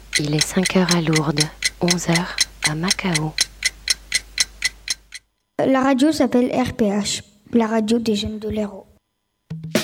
Il est 5 heures à Lourdes, 11 heures à Macao. La radio s'appelle RPH, la radio des jeunes de l'Hérault.